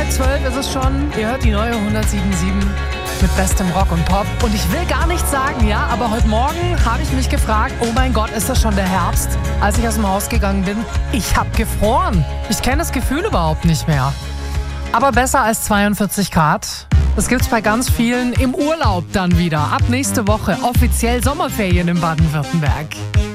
12 ist es schon. Ihr hört die neue 107.7 mit bestem Rock und Pop. Und ich will gar nichts sagen, ja, aber heute Morgen habe ich mich gefragt, oh mein Gott, ist das schon der Herbst? Als ich aus dem Haus gegangen bin, ich habe gefroren. Ich kenne das Gefühl überhaupt nicht mehr. Aber besser als 42 Grad. Das gibt's bei ganz vielen im Urlaub dann wieder. Ab nächste Woche offiziell Sommerferien in Baden-Württemberg.